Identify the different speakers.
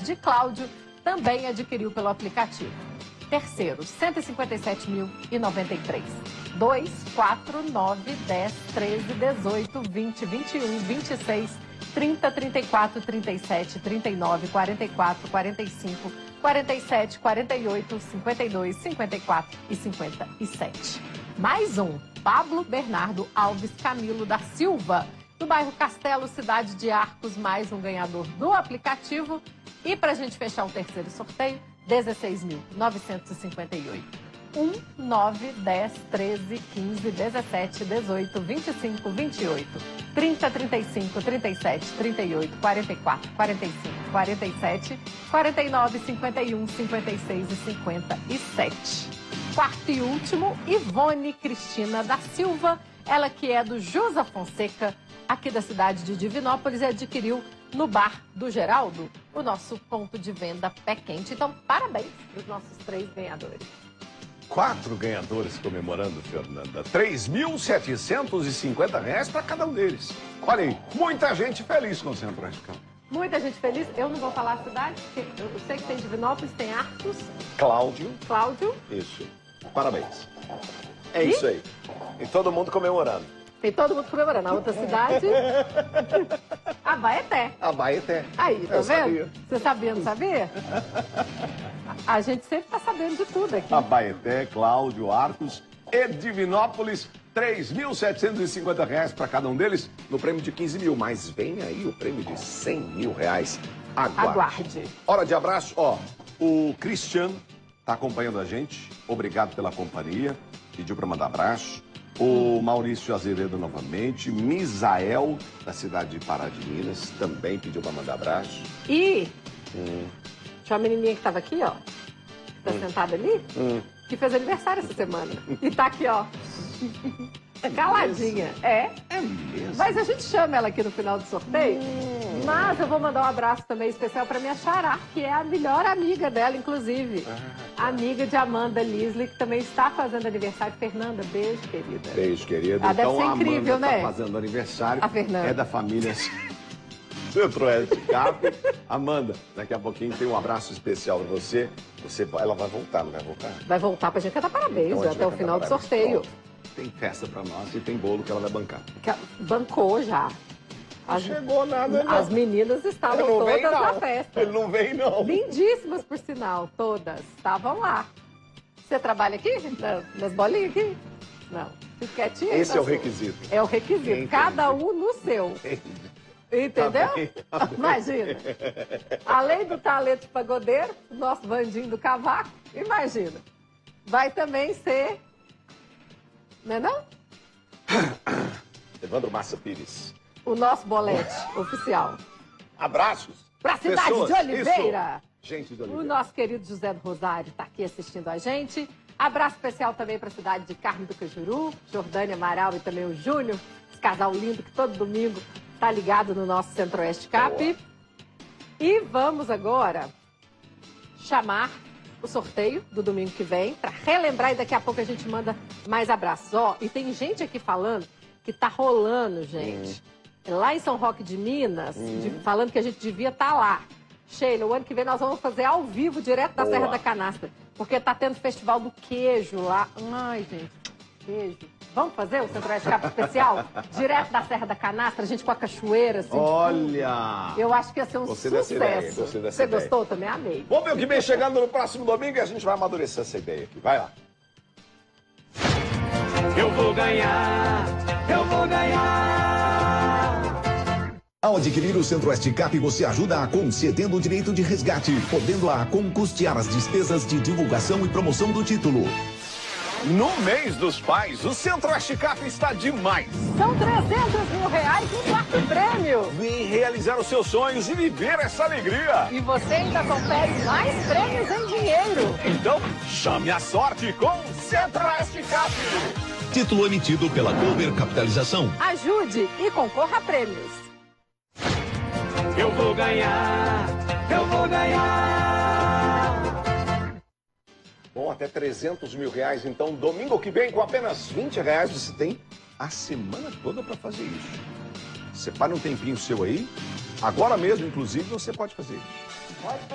Speaker 1: de Cláudio, também adquiriu pelo aplicativo. Terceiro, 157.093. 2, 4, 9, 10, 13, 18, 20, 21, 26, 30, 34, 37, 39, 44, 45, 47, 48, 52, 54 e 57. Mais um, Pablo Bernardo Alves Camilo da Silva, do bairro Castelo, cidade de Arcos, mais um ganhador do aplicativo. E para a gente fechar o terceiro sorteio, 16.958. 1, 9, 10, 13, 15, 17, 18, 25, 28, 30, 35, 37, 38, 44, 45, 47, 49, 51, 56 e 57. Quarto e último, Ivone Cristina da Silva, ela que é do Jusa Fonseca, aqui da cidade de Divinópolis, e adquiriu no Bar do Geraldo o nosso ponto de venda Pé Quente. Então, parabéns para os nossos 3 ganhadores.
Speaker 2: 4 ganhadores comemorando, Fernanda. R$3.750 para cada um deles. Olha aí, muita gente feliz com o Centro-Oeste Campo.
Speaker 1: Muita gente feliz. Eu não vou falar a cidade, porque eu sei que tem Divinópolis, tem Arcos.
Speaker 2: Cláudio.
Speaker 3: Isso. Parabéns. É isso aí. E todo mundo comemorando.
Speaker 1: Tem todo mundo comemorando. A outra cidade, Abaeté.
Speaker 3: Abaeté.
Speaker 1: Aí, tá
Speaker 3: Eu
Speaker 1: vendo?
Speaker 3: sabia.
Speaker 1: Você sabia, não sabia? A gente sempre tá sabendo de tudo aqui.
Speaker 2: Abaeté, Cláudio, Arcos e Divinópolis. R$3.750 para cada um deles, no prêmio de 15 mil. Mas vem aí o prêmio de 100 mil reais. Aguarde. Hora de abraço. Ó, o Cristiano tá acompanhando a gente. Obrigado pela companhia. Pediu para mandar abraço. O Maurício Azevedo novamente. Misael, da cidade de Pará de Minas, também pediu para mandar abraço.
Speaker 1: E tinha uma menininha que tava aqui, ó. Tá sentada ali. Que fez aniversário essa semana. E tá aqui, ó. Caladinha.
Speaker 2: É mesmo?
Speaker 1: Mas a gente chama ela aqui no final do sorteio. Mas eu vou mandar um abraço também especial pra minha xará, que é a melhor amiga dela, inclusive. Amiga de Amanda Lisley, que também está fazendo aniversário. Fernanda, beijo, querida.
Speaker 2: Beijo, querida.
Speaker 1: Ah, deve
Speaker 2: então,
Speaker 1: ser
Speaker 2: a
Speaker 1: incrível,
Speaker 2: Amanda
Speaker 1: né?
Speaker 2: tá fazendo aniversário.
Speaker 1: A Fernanda.
Speaker 2: É da família Centro-Oeste Cap. Amanda, daqui a pouquinho tem um abraço especial para você. Ela vai voltar, não vai voltar?
Speaker 1: Vai voltar pra gente cantar parabéns,
Speaker 2: Então, a gente
Speaker 1: até o
Speaker 2: vai
Speaker 1: final do
Speaker 2: cantar parabéns.
Speaker 1: sorteio.
Speaker 2: Pronto. Tem festa para nós e tem bolo que ela vai bancar.
Speaker 1: Bancou já.
Speaker 2: Não chegou nada, não.
Speaker 1: As meninas estavam
Speaker 2: Ele não vem,
Speaker 1: todas
Speaker 2: não.
Speaker 1: na festa.
Speaker 2: Ele não vem, não.
Speaker 1: Lindíssimas, por sinal, todas. Estavam lá. Você trabalha aqui? Nas bolinhas aqui? Não. Fica quietinha.
Speaker 2: Esse é o
Speaker 1: sua.
Speaker 2: requisito.
Speaker 1: É o requisito.
Speaker 2: Entendi.
Speaker 1: Cada um no seu. Entendeu?
Speaker 2: Tá bem, tá bem.
Speaker 1: Imagina. Além do talento de pagodeiro, nosso bandinho do cavaco, imagina. Vai também ser... Não é não?
Speaker 2: Evandro Massa Pires.
Speaker 1: O nosso bolete oficial.
Speaker 2: Abraços.
Speaker 1: Pra cidade
Speaker 2: Pessoas,
Speaker 1: de Oliveira.
Speaker 2: Isso. Gente de
Speaker 1: O
Speaker 2: Oliveira.
Speaker 1: nosso querido José do Rosário está aqui assistindo a gente. Abraço especial também para a cidade de Carmo do Cajuru, Jordânia Amaral e também o Júnior, esse casal lindo que todo domingo está ligado no nosso Centro-Oeste Cap.
Speaker 2: Boa.
Speaker 1: E vamos agora chamar o sorteio do domingo que vem para relembrar, e daqui a pouco a gente manda mais abraços. Ó, e tem gente aqui falando que tá rolando, gente. Lá em São Roque de Minas, falando que a gente devia estar lá. Sheila, o ano que vem nós vamos fazer ao vivo, direto da Serra da Canastra. Porque tá tendo festival do queijo lá. Ai, gente, queijo. Vamos fazer o Centro-Oeste Cap especial? Direto da Serra da Canastra, a gente com a cachoeira, assim.
Speaker 2: Olha!
Speaker 1: Eu acho que ia ser um
Speaker 2: Gostei dessa ideia,
Speaker 1: sucesso.
Speaker 2: gostei dessa
Speaker 1: Você
Speaker 2: ideia.
Speaker 1: gostou? Também amei.
Speaker 2: Vamos ver o que vem chegando no próximo domingo e a gente vai amadurecer essa ideia aqui. Vai lá.
Speaker 4: Eu vou ganhar, eu vou ganhar.
Speaker 5: Ao adquirir o Centro-Oeste Cap, você ajuda a concedendo o direito de resgate, podendo a custear as despesas de divulgação e promoção do título.
Speaker 2: No mês dos pais, o Centro-Oeste Cap está demais.
Speaker 1: São 300 mil reais no quarto prêmio.
Speaker 2: Vem realizar os seus sonhos e viver essa alegria.
Speaker 1: E você ainda confere mais prêmios em dinheiro.
Speaker 2: Então, chame a sorte com o Centro-Oeste Cap.
Speaker 5: Título emitido pela Clover Capitalização.
Speaker 1: Ajude e concorra a prêmios.
Speaker 4: Eu vou ganhar, eu vou ganhar.
Speaker 2: Bom, até 300 mil reais. Então, domingo que vem, com apenas 20 reais, você tem a semana toda para fazer isso. Separe um tempinho seu aí. Agora mesmo, inclusive, você pode fazer isso.